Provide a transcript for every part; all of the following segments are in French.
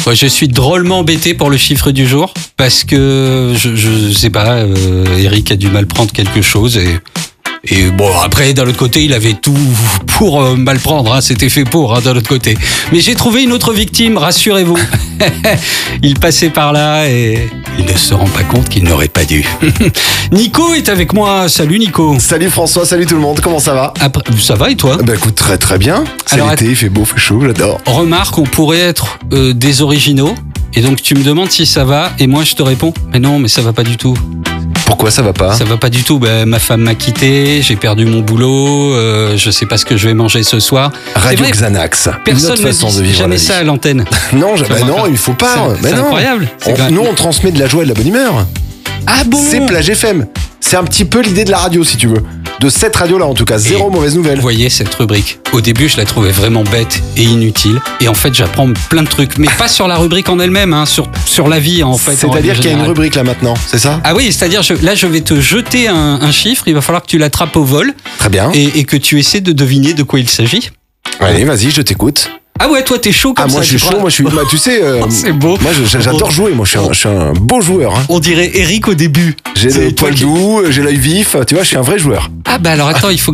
Moi, je suis drôlement embêté pour le chiffre du jour parce que je sais pas, Eric a dû mal prendre quelque chose et bon, après, d'un autre côté, il avait tout pour mal prendre, hein, c'était fait pour, hein, d'un autre côté. Mais j'ai trouvé une autre victime, rassurez-vous. Il passait par là et il ne se rend pas compte qu'il n'aurait pas dû. Nico est avec moi, salut Nico. Salut François, salut tout le monde, comment ça va? Après, ça va et toi? Bah écoute, très très bien. C'est Alors, l'été, il fait beau, il fait chaud, j'adore. Remarque, on pourrait être des originaux et donc tu me demandes si ça va et moi je te réponds, mais non, mais ça va pas du tout. Pourquoi ça va pas? Ça va pas du tout. Ben, ma femme m'a quitté, j'ai perdu mon boulot, je sais pas ce que je vais manger ce soir. Radio C'est vrai, Xanax. personne Une ne autre façon de dit vivre jamais la vie. ça à l'antenne. Non, Tu vois, non, il faut pas. C'est incroyable. Nous, on transmet de la joie et de la bonne humeur. Ah bon? C'est Plage FM. C'est un petit peu l'idée de la radio, si tu veux. De cette radio-là, en tout cas. Zéro mauvaise nouvelle. Vous voyez cette rubrique. Au début, je la trouvais vraiment bête et inutile. Et en fait, j'apprends plein de trucs. Mais pas sur la rubrique en elle-même, hein, sur la vie, en fait. C'est-à-dire qu'il y a une rubrique là maintenant, c'est ça? Ah oui, c'est-à-dire, là, je vais te jeter un chiffre. Il va falloir que tu l'attrapes au vol. Très bien. Et que tu essaies de deviner de quoi il s'agit. Allez, vas-y, je t'écoute. Ah ouais, toi, t'es chaud comme ça. Moi, je suis chaud. Moi, je suis. Bah, tu sais. C'est beau. Moi, j'adore jouer. Moi, je suis un beau joueur. Hein. On dirait Eric au début. J'ai C'est le toi poil qui- doux, j'ai l'œil vif. Tu vois, je suis un vrai joueur. Ah bah alors attends, il faut que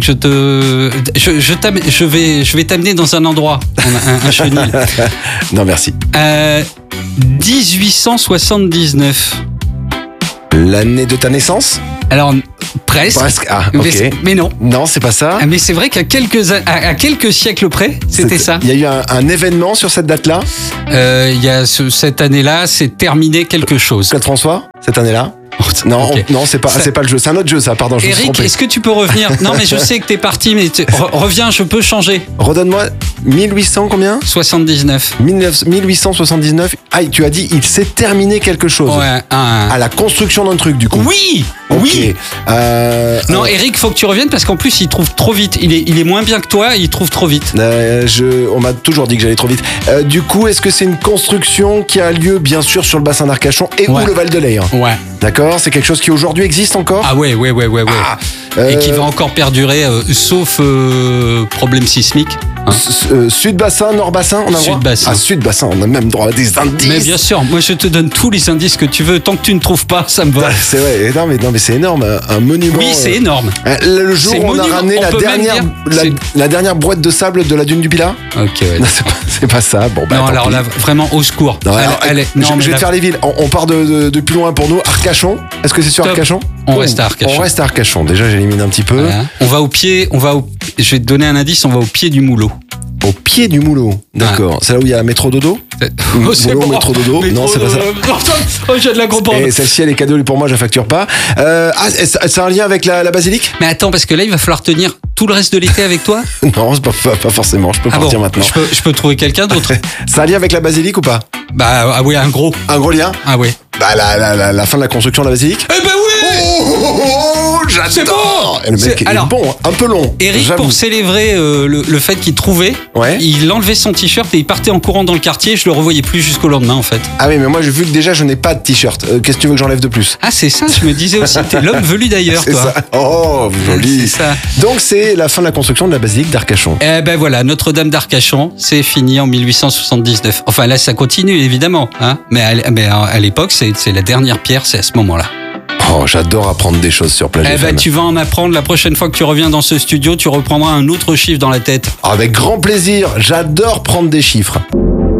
je vais t'amener dans un endroit, un chenil. Non, merci. 1879. L'année de ta naissance? Alors presque. Presque. Ah, ok. Mais non. Non, c'est pas ça. Ah, mais c'est vrai qu'à quelques siècles près, c'était ça. Il y a eu un événement sur cette date-là? Il y a cette année-là, c'est terminé quelque chose. Claude François, cette année-là? Non, Ok. non, c'est pas le jeu. C'est un autre jeu, ça. Pardon, je me suis Eric, trompé. est-ce que tu peux revenir? Non, mais je sais que t'es parti, mais reviens, je peux changer. Redonne-moi 1800 combien? 79. 1879. Ah, tu as dit il s'est terminé quelque chose. Ouais. À la construction d'un truc, du coup. Oui. Ok. Oui. Non, Eric, faut que tu reviennes parce qu'en plus, il trouve trop vite. Il est moins bien que toi, il trouve trop vite. On m'a toujours dit que j'allais trop vite. Du coup, est-ce que c'est une construction qui a lieu, bien sûr, sur le bassin d'Arcachon et Ouais. ou le Val de Lay? Ouais. D'accord, c'est quelque chose qui aujourd'hui existe encore? Ah ouais. Et qui va encore perdurer, sauf problème sismique. Hein. Sud-bassin, nord-bassin, on a le droit? Sud-bassin. Ah, sud-bassin, on a même droit à des indices. Mais bien sûr, moi je te donne tous les indices que tu veux. Tant que tu ne trouves pas, ça me va. Ah, c'est vrai, non mais c'est énorme, un monument. Oui, c'est énorme. Le jour C'est où on a monument, ramené on la peut même dernière, dire, la dernière boîte de sable de la dune du Pilat? Ok, ouais. Non, c'est pas ça. Bon, bah, Non, tant alors pis. là, vraiment au secours. Non, alors, Non, je mais vais là, te faire les villes. On part de plus loin pour nous. Arcachon. Est-ce que c'est sur Top. Arcachon? On reste à Arcachon. On reste à Arcachon. Déjà, j'élimine un petit peu. voilà. On va au pied, je vais te donner un indice, on va au pied du moulot. Au pied du moulot. D'accord. C'est là où il y a métro dodo? Oh, c'est Moulot, bon. métro dodo. Non, c'est pas ça. Oh, j'ai de la comprendre. Et celle-ci, elle est cadeau pour moi, je la facture pas. C'est un lien avec la basilique? Mais attends, parce que là, il va falloir tenir tout le reste de l'été avec toi. Non, c'est pas forcément. Je peux partir maintenant. Je peux trouver quelqu'un d'autre. Ça a un lien avec la basilique ou pas? Bah, ah oui, un gros. Un gros lien? Ah ouais. Bah, la fin de la construction de la basilique? Eh ben oui. J'adore! C'est bon! Et le mec est Alors, bon, un peu long. Eric, j'avoue. pour célébrer le fait qu'il trouvait, Ouais. il enlevait son t-shirt et il partait en courant dans le quartier. Je le revoyais plus jusqu'au lendemain, en fait. Ah oui, mais moi, j'ai vu que déjà, je n'ai pas de t-shirt. Qu'est-ce que tu veux que j'enlève de plus? Ah, c'est ça, je me disais aussi. T'es l'homme velu d'ailleurs, C'est toi. ça. Oh, joli. C'est ça. Donc, c'est la fin de la construction de la basilique d'Arcachon. Eh ben voilà, Notre-Dame d'Arcachon, c'est fini en 1879. Enfin là, ça continue évidemment, hein. Mais à l'époque, c'est la dernière pierre, c'est à ce moment-là. Oh, j'adore apprendre des choses sur Plage Eh ben FM. tu vas en apprendre la prochaine fois que tu reviens dans ce studio, tu reprendras un autre chiffre dans la tête. Avec grand plaisir, j'adore prendre des chiffres.